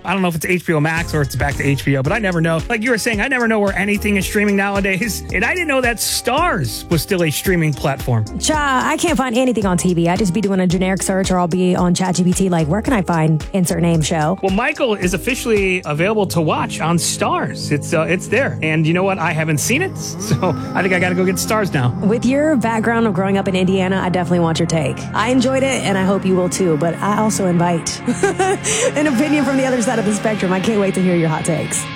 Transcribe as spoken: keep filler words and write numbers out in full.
I don't know if it's H B O Max or it's back to H B O, but I never know. Like you were saying, I never know where anything is streaming nowadays. And I didn't know that Starz was still a streaming platform. Cha, I can't find anything on T V. I just be doing a generic search or I'll be on ChatGPT like, where can I find insert name show? Well, Michael is officially available to watch on Starz. It's uh, it's there. And you know what? I haven't seen it, so I think I got to go get Starz now. With your background of growing up in Indiana, I definitely want your take. I enjoyed it, and I hope you will too, but I also invite an opinion from the other side of the spectrum. I can't wait to hear your hot takes.